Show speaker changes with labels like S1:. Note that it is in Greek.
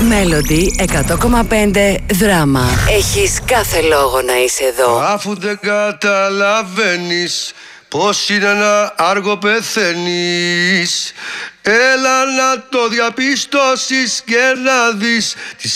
S1: Μέλοντι 100,5 δράμα. Έχεις κάθε λόγο να είσαι εδώ.
S2: Αφού δεν καταλαβαίνεις πως είναι να άργο πεθαίνεις, έλα να το διαπιστώσεις και να δεις τι